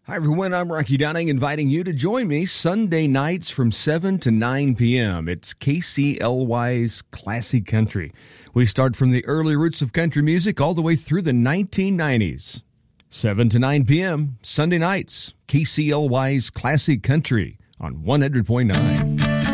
Hi, everyone. I'm Rocky Dunning, inviting you to join me Sunday nights from 7 to 9 p.m. It's KCLY's Classic Country. We start from the early roots of country music all the way through the 1990s. 7 to 9 p.m. Sunday nights, KCLY's Classic Country on 100.9.